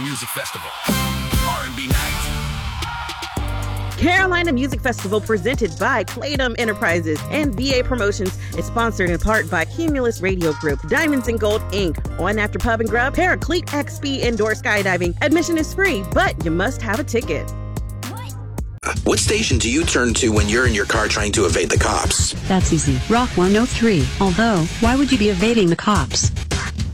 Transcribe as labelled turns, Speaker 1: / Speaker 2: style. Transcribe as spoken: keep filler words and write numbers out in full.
Speaker 1: Music Festival. R and B Night.
Speaker 2: Carolina Music Festival, presented by Playdom Enterprises and B A Promotions, is sponsored in part by Cumulus Radio Group, Diamonds and Gold Incorporated, On After Pub and Grub, Paraclete X P Indoor Skydiving. Admission is free, but you must have a ticket.
Speaker 3: What station do you turn to when you're in your car trying to evade the cops?
Speaker 4: That's easy. Rock one oh three. Although, why would you be evading the cops?